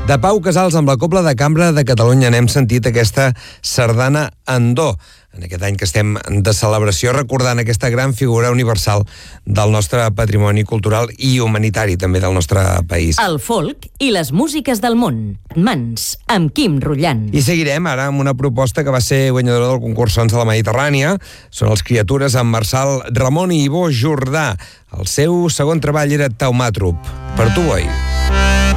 De Pau Casals amb la Cobla de Cambra de Catalunya n'hem sentit aquesta sardana en do. En aquest any que estem de celebració recordant aquesta gran figura universal del nostre patrimoni cultural i humanitari també del nostre país. El folk i les músiques del món. Mans, amb Quim Rullant. I seguirem ara amb una proposta que va ser guanyadora del concurs Sons de la Mediterrània. Són els Criatures amb Marçal Ramon i Ivo Jordà. El seu segon treball era Taumatrop. Per tu, boi.